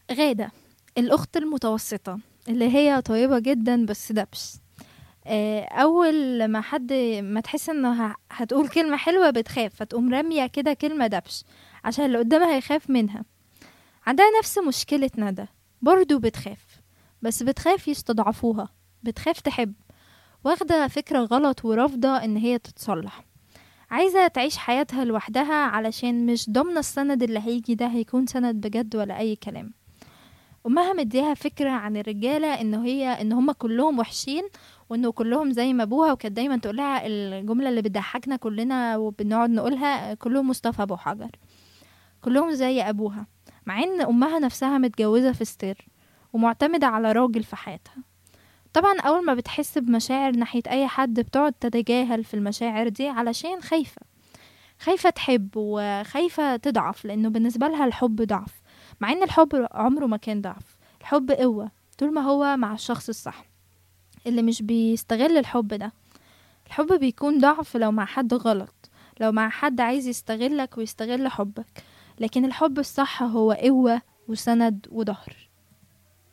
غادة، الأخت المتوسطة اللي هي طيبة جدا بس دبش. أول ما حد ما تحس إنه هتقول كلمة حلوة بتخاف، فتقوم رامية كده كلمة دبش عشان اللي قدامها يخاف منها. عندها نفس مشكلة ندى، برضو بتخاف، بس بتخاف يستضعفوها، بتخاف تحب، واخدة فكرة غلط ورافضة إن هي تتصلح. عايزة تعيش حياتها لوحدها علشان مش ضامنة السند اللي هيجي ده هيكون سند بجد ولا أي كلام. امها مديها فكره عن الرجاله ان هم كلهم وحشين، وانه كلهم زي ما ابوها، وكانت دايما تقولها الجمله اللي بتضحكنا كلنا وبنقعد نقولها: كلهم مصطفى ابو حجر، كلهم زي ابوها. مع ان امها نفسها متجوزه في ستير ومعتمده على راجل في حياتها. طبعا اول ما بتحس بمشاعر ناحيه اي حد بتقعد تتجاهل في المشاعر دي علشان خايفه، خايفة تحب وخايفة تضعف، لأنه بالنسبة لها الحب ضعف، مع إن الحب عمره ما كان ضعف. الحب قوة طول ما هو مع الشخص الصح اللي مش بيستغل الحب ده. الحب بيكون ضعف لو مع حد غلط، لو مع حد عايز يستغلك ويستغل حبك، لكن الحب الصح هو قوة وسند وظهر.